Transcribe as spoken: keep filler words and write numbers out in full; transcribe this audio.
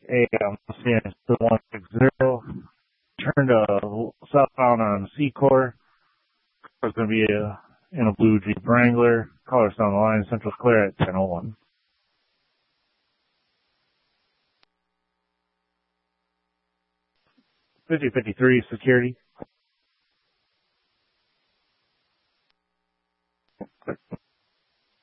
Hey, I'm seeing the one six zero. Turn to southbound on Secor. It's going to be a, in a blue Jeep Wrangler. Colors on the line. Central's clear at ten oh one. fifty fifty-three security.